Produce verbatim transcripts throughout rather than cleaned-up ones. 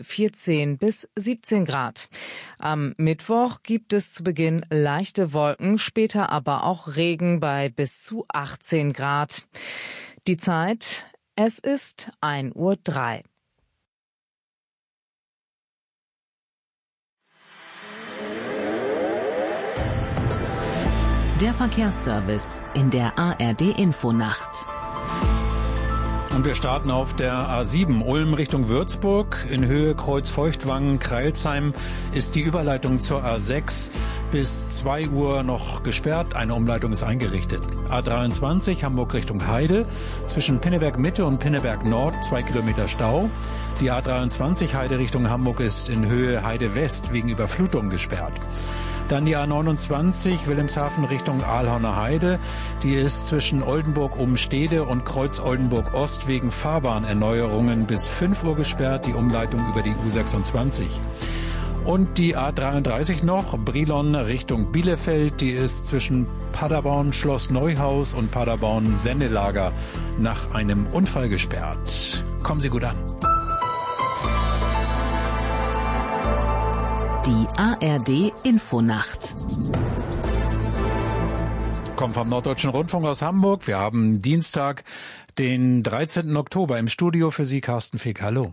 vierzehn bis siebzehn Grad. Am Mittwoch gibt es zu Beginn leichte Wolken, später aber auch Regen bei bis zu achtzehn Grad. Die Zeit, es ist ein Uhr drei. Der Verkehrsservice in der A R D-Infonacht. Und wir starten auf der A sieben Ulm Richtung Würzburg. In Höhe Kreuz-Feuchtwangen-Kreilsheim ist die Überleitung zur A sechs bis zwei Uhr noch gesperrt. Eine Umleitung ist eingerichtet. A dreiundzwanzig Hamburg Richtung Heide. Zwischen Pinneberg Mitte und Pinneberg Nord zwei Kilometer Stau. Die A dreiundzwanzig Heide Richtung Hamburg ist in Höhe Heide West wegen Überflutung gesperrt. Dann die A neunundzwanzig Wilhelmshaven Richtung Ahlhorner Heide. Die ist zwischen Oldenburg-Umstede und Kreuz Oldenburg-Ost wegen Fahrbahnerneuerungen bis fünf Uhr gesperrt. Die Umleitung über die U sechsundzwanzig. Und die A dreiunddreißig noch, Brilon Richtung Bielefeld. Die ist zwischen Paderborn Schloss Neuhaus und Paderborn Sendelager nach einem Unfall gesperrt. Kommen Sie gut an. Die A R D-Infonacht. Kommt vom Norddeutschen Rundfunk aus Hamburg. Wir haben Dienstag, den dreizehnten Oktober im Studio für Sie, Carsten Fick. Hallo.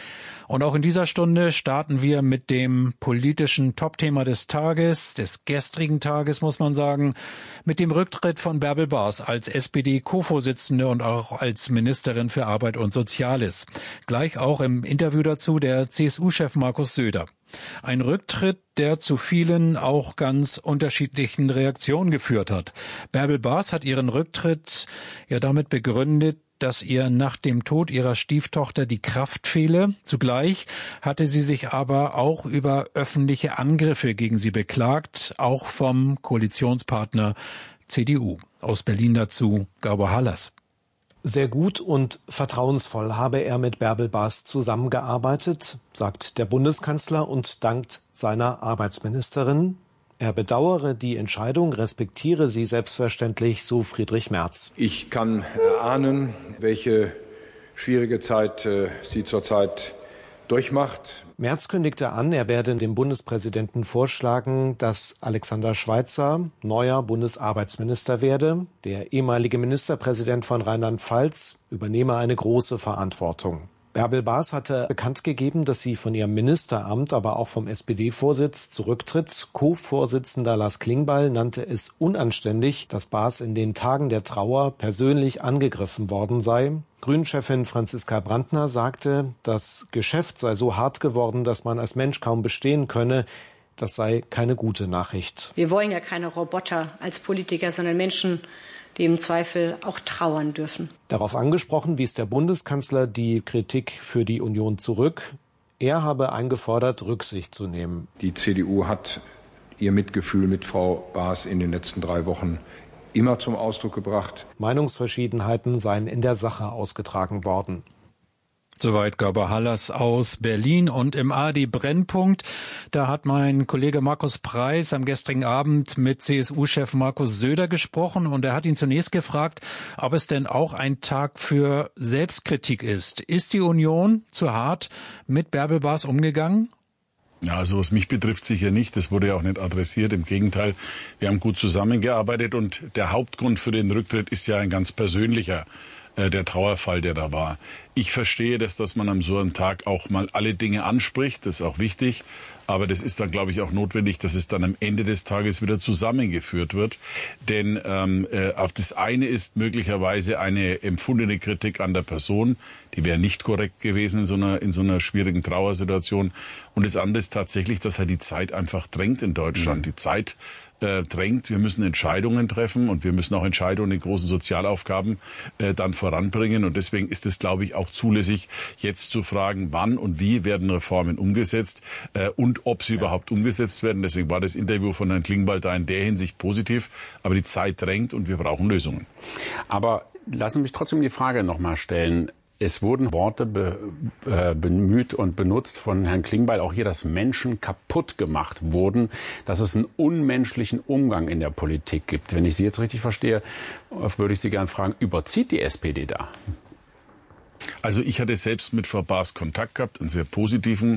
Und auch in dieser Stunde starten wir mit dem politischen Topthema des Tages, des gestrigen Tages, muss man sagen, mit dem Rücktritt von Bärbel Baas als S P D-Co-Vorsitzende und auch als Ministerin für Arbeit und Soziales. Gleich auch im Interview dazu der C S U-Chef Markus Söder. Ein Rücktritt, der zu vielen auch ganz unterschiedlichen Reaktionen geführt hat. Bärbel Baas hat ihren Rücktritt ja damit begründet, dass ihr nach dem Tod ihrer Stieftochter die Kraft fehle. Zugleich hatte sie sich aber auch über öffentliche Angriffe gegen sie beklagt, auch vom Koalitionspartner C D U. Aus Berlin dazu Gabor Hallas. Sehr gut und vertrauensvoll habe er mit Bärbel Baas zusammengearbeitet, sagt der Bundeskanzler und dankt seiner Arbeitsministerin. Er bedauere die Entscheidung, respektiere sie selbstverständlich, so Friedrich Merz. Ich kann erahnen, welche schwierige Zeit äh, sie zurzeit durchmacht. Merz kündigte an, er werde dem Bundespräsidenten vorschlagen, dass Alexander Schweitzer neuer Bundesarbeitsminister werde. Der ehemalige Ministerpräsident von Rheinland-Pfalz übernehme eine große Verantwortung. Bärbel Baas hatte bekannt gegeben, dass sie von ihrem Ministeramt, aber auch vom S P D-Vorsitz zurücktritt. Co-Vorsitzender Lars Klingbeil nannte es unanständig, dass Baas in den Tagen der Trauer persönlich angegriffen worden sei. Grünen-Chefin Franziska Brandner sagte, das Geschäft sei so hart geworden, dass man als Mensch kaum bestehen könne. Das sei keine gute Nachricht. Wir wollen ja keine Roboter als Politiker, sondern Menschen, die im Zweifel auch trauern dürfen. Darauf angesprochen wies der Bundeskanzler die Kritik für die Union zurück. Er habe eingefordert, Rücksicht zu nehmen. Die C D U hat ihr Mitgefühl mit Frau Baas in den letzten drei Wochen immer zum Ausdruck gebracht. Meinungsverschiedenheiten seien in der Sache ausgetragen worden. Soweit Gabor Hallas aus Berlin. Und im A R D-Brennpunkt, da hat mein Kollege Markus Preis am gestrigen Abend mit C S U-Chef Markus Söder gesprochen und er hat ihn zunächst gefragt, ob es denn auch ein Tag für Selbstkritik ist. Ist die Union zu hart mit Bärbel Baas umgegangen? Ja, also was mich betrifft sicher nicht. Das wurde ja auch nicht adressiert. Im Gegenteil, wir haben gut zusammengearbeitet und der Hauptgrund für den Rücktritt ist ja ein ganz persönlicher, äh, der Trauerfall, der da war. Ich verstehe das, dass man am so einem Tag auch mal alle Dinge anspricht. Das ist auch wichtig. Aber das ist dann, glaube ich, auch notwendig, dass es dann am Ende des Tages wieder zusammengeführt wird. Denn ähm, äh, auf das eine ist möglicherweise eine empfundene Kritik an der Person. Die wäre nicht korrekt gewesen in so einer in so einer schwierigen Trauersituation. Und das andere ist tatsächlich, dass halt die Zeit einfach drängt in Deutschland. Mhm. Die Zeit äh, drängt. Wir müssen Entscheidungen treffen und wir müssen auch Entscheidungen in großen Sozialaufgaben äh, dann voranbringen. Und deswegen ist es, glaube ich, auch zulässig, jetzt zu fragen, wann und wie werden Reformen umgesetzt äh, und ob sie ja. überhaupt umgesetzt werden. Deswegen war das Interview von Herrn Klingbeil da in der Hinsicht positiv. Aber die Zeit drängt und wir brauchen Lösungen. Aber lassen Sie mich trotzdem die Frage noch mal stellen. Es wurden Worte be, äh, bemüht und benutzt von Herrn Klingbeil, auch hier, dass Menschen kaputt gemacht wurden, dass es einen unmenschlichen Umgang in der Politik gibt. Wenn ich Sie jetzt richtig verstehe, würde ich Sie gerne fragen, überzieht die S P D da? Also ich hatte selbst mit Frau Baas Kontakt gehabt, einen sehr positiven